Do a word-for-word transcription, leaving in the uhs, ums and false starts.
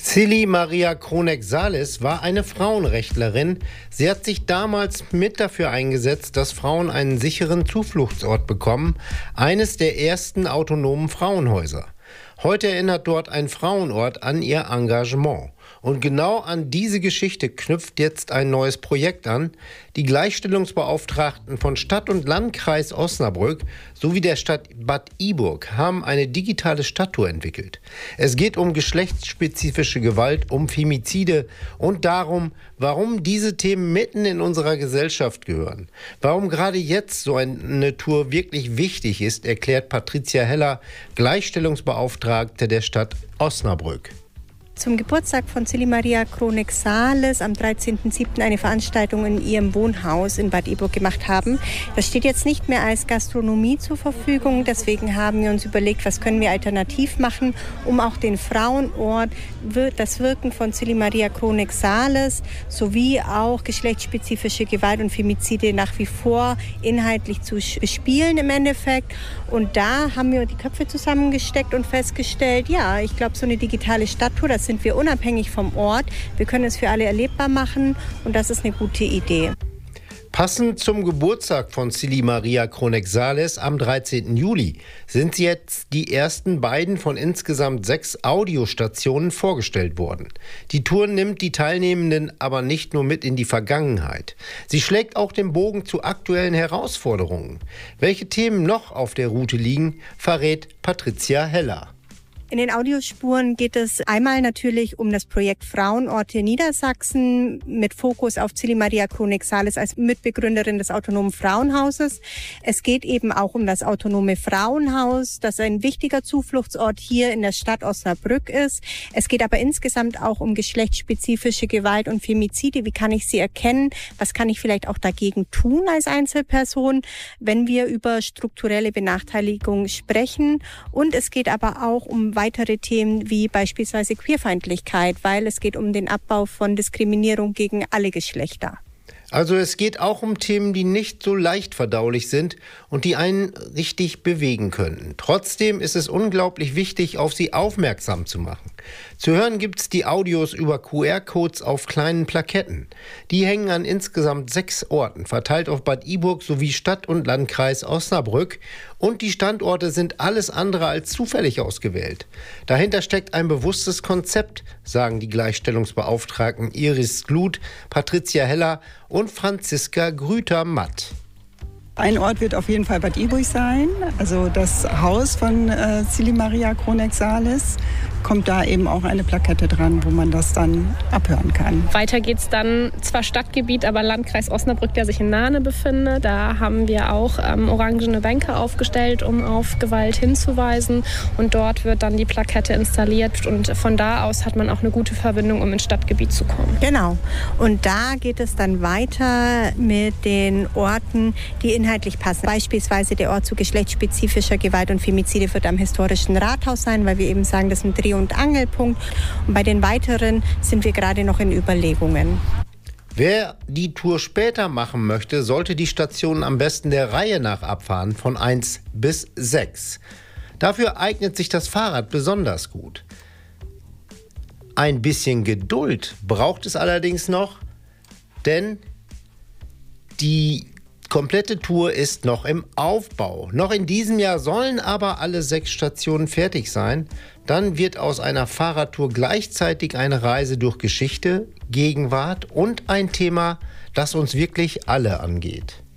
Zilli Maria Kronek-Sahles war eine Frauenrechtlerin. Sie hat sich damals mit dafür eingesetzt, dass Frauen einen sicheren Zufluchtsort bekommen, eines der ersten autonomen Frauenhäuser. Heute erinnert dort ein Frauenort an ihr Engagement. Und genau an diese Geschichte knüpft jetzt ein neues Projekt an. Die Gleichstellungsbeauftragten von Stadt und Landkreis Osnabrück sowie der Stadt Bad Iburg haben eine digitale Stadttour entwickelt. Es geht um geschlechtsspezifische Gewalt, um Femizide und darum, warum diese Themen mitten in unserer Gesellschaft gehören. Warum gerade jetzt so eine Tour wirklich wichtig ist, erklärt Patricia Heller, Gleichstellungsbeauftragte der Stadt Osnabrück. Zum Geburtstag von Zilli Maria Kronek-Sahles am dreizehnten siebten eine Veranstaltung in ihrem Wohnhaus in Bad Iburg gemacht haben. Das steht jetzt nicht mehr als Gastronomie zur Verfügung. Deswegen haben wir uns überlegt, was können wir alternativ machen, um auch den Frauenort, das Wirken von Zilli Maria Kronek-Sahles sowie auch geschlechtsspezifische Gewalt und Femizide nach wie vor inhaltlich zu spielen im Endeffekt. Und da haben wir die Köpfe zusammengesteckt und festgestellt, ja, ich glaube, so eine digitale Stadttour, das sind wir unabhängig vom Ort. Wir können es für alle erlebbar machen und das ist eine gute Idee. Passend zum Geburtstag von Zilli Maria Kronek-Sahles am dreizehnten Juli sind jetzt die ersten beiden von insgesamt sechs Audiostationen vorgestellt worden. Die Tour nimmt die Teilnehmenden aber nicht nur mit in die Vergangenheit. Sie schlägt auch den Bogen zu aktuellen Herausforderungen. Welche Themen noch auf der Route liegen, verrät Patricia Heller. In den Audiospuren geht es einmal natürlich um das Projekt Frauenorte Niedersachsen mit Fokus auf Zilli Maria Kronek-Sahles als Mitbegründerin des autonomen Frauenhauses. Es geht eben auch um das autonome Frauenhaus, das ein wichtiger Zufluchtsort hier in der Stadt Osnabrück ist. Es geht aber insgesamt auch um geschlechtsspezifische Gewalt und Femizide. Wie kann ich sie erkennen? Was kann ich vielleicht auch dagegen tun als Einzelperson, wenn wir über strukturelle Benachteiligung sprechen? Und es geht aber auch um weitere Themen wie beispielsweise Queerfeindlichkeit, weil es geht um den Abbau von Diskriminierung gegen alle Geschlechter. Also es geht auch um Themen, die nicht so leicht verdaulich sind und die einen richtig bewegen könnten. Trotzdem ist es unglaublich wichtig, auf sie aufmerksam zu machen. Zu hören gibt es die Audios über Q R-Codes auf kleinen Plaketten. Die hängen an insgesamt sechs Orten, verteilt auf Bad Iburg sowie Stadt und Landkreis Osnabrück. Und die Standorte sind alles andere als zufällig ausgewählt. Dahinter steckt ein bewusstes Konzept, sagen die Gleichstellungsbeauftragten Iris Gluth, Patricia Heller und Franziska Grüter-Matt. Ein Ort wird auf jeden Fall Bad Iburg sein, also das Haus von äh, Zilli Maria Kronek-Sahles. Kommt da eben auch eine Plakette dran, wo man das dann abhören kann. Weiter geht es dann zwar Stadtgebiet, aber Landkreis Osnabrück, der sich in Nahne befindet. Da haben wir auch ähm, orangene Bänke aufgestellt, um auf Gewalt hinzuweisen. Und dort wird dann die Plakette installiert. Und von da aus hat man auch eine gute Verbindung, um ins Stadtgebiet zu kommen. Genau. Und da geht es dann weiter mit den Orten, die inhaltlich passen. Beispielsweise der Ort zu geschlechtsspezifischer Gewalt und Femizide wird am historischen Rathaus sein, weil wir eben sagen, das sind Dreh- und Angelpunkt. Und bei den weiteren sind wir gerade noch in Überlegungen. Wer die Tour später machen möchte, sollte die Stationen am besten der Reihe nach abfahren, von eins bis sechs. Dafür eignet sich das Fahrrad besonders gut. Ein bisschen Geduld braucht es allerdings noch, denn die komplette Tour ist noch im Aufbau. Noch in diesem Jahr sollen aber alle sechs Stationen fertig sein. Dann wird aus einer Fahrradtour gleichzeitig eine Reise durch Geschichte, Gegenwart und ein Thema, das uns wirklich alle angeht.